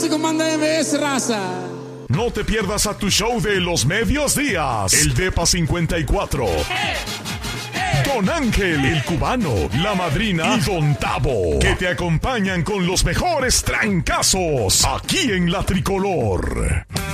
se comanda MBS, raza. No te pierdas a tu show de los medios días, el DEPA 54. Don Ángel, el cubano, la madrina y Don Tavo, que te acompañan con los mejores trancazos aquí en La Tricolor.